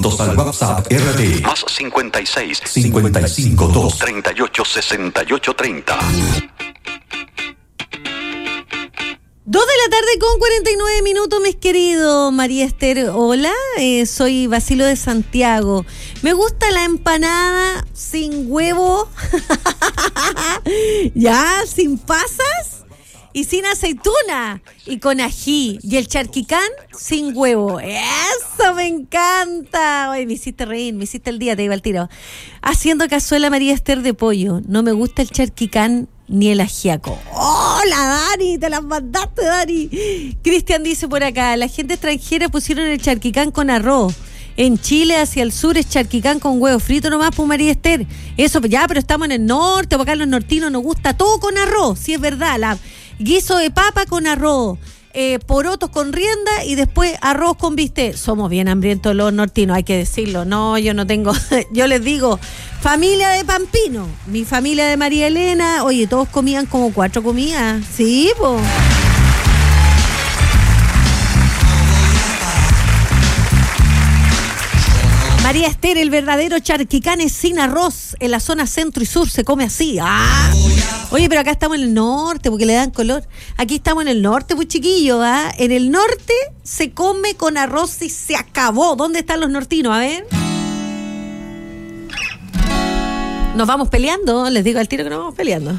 Al WhatsApp RD más 56 55 2 38 68 30. 2 de la tarde con 49 minutos, mis queridos. María Esther, hola, soy Basilo de Santiago. Me gusta la empanada sin huevo, ya, sin pasas y sin aceituna y con ají. Y el charquicán sin huevo. ¡Eso me encanta! Oye, me hiciste reír, me hiciste el día, te iba al tiro. Haciendo cazuela María Esther de pollo. No me gusta el charquicán ni el ajiaco. ¡Hola, Dani! Te las mandaste, Dani. Cristian dice por acá, la gente extranjera pusieron el charquicán con arroz. En Chile, hacia el sur, es charquicán con huevo frito nomás, pues María Esther. Eso, ya, pero estamos en el norte, porque acá los nortinos nos gusta todo con arroz. Sí, es verdad. Guiso de papa con arroz, porotos con rienda y después arroz con bistec. Somos bien hambrientos los nortinos, hay que decirlo. No, yo no tengo... Yo les digo, familia de Pampino, mi familia de María Elena, oye, todos comían como 4 comidas. Sí, pues... María Esther, el verdadero charquicán es sin arroz. En la zona centro y sur se come así. ¡Ah! Oye, pero acá estamos en el norte porque le dan color. Aquí estamos en el norte, pues chiquillos. ¿Ah? En el norte se come con arroz y se acabó. ¿Dónde están los nortinos? A ver. Nos vamos peleando. Les digo al tiro que nos vamos peleando.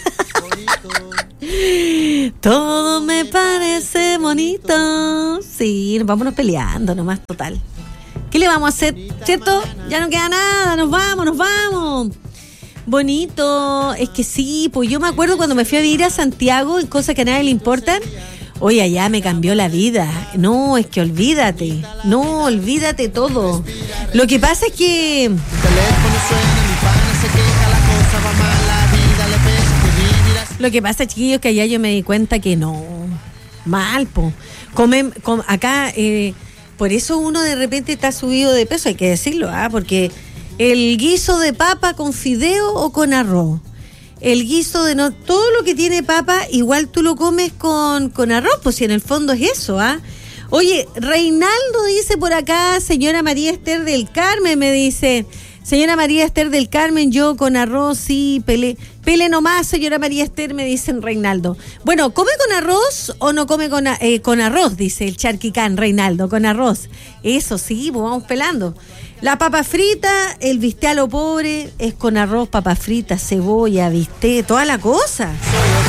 Todo me parece bonito. Sí, vámonos peleando nomás, total. ¿Qué le vamos a hacer? ¿Cierto? Ya no queda nada, nos vamos. Bonito, es que sí, pues yo me acuerdo cuando me fui a vivir a Santiago, en cosas que a nadie le importan. Oye, allá me cambió la vida. No, es que olvídate. No, olvídate todo. Lo que pasa es que... Lo que pasa, chiquillos, que allá yo me di cuenta que no. Mal, po. Acá... por eso uno de repente está subido de peso, hay que decirlo, porque el guiso de papa con fideo o con arroz, el guiso de no, todo lo que tiene papa, igual tú lo comes con arroz, pues si en el fondo es eso, Oye, Reinaldo dice por acá, señora María Esther del Carmen, me dice, señora María Esther del Carmen, yo con arroz sí, pele nomás, señora María Esther, me dicen Reinaldo. Bueno, ¿come con arroz o no come con arroz? Dice el charquicán, Reinaldo, con arroz. Eso sí, pues vamos pelando. La papa frita, el bistec a lo pobre, es con arroz, papa frita, cebolla, bistec, toda la cosa.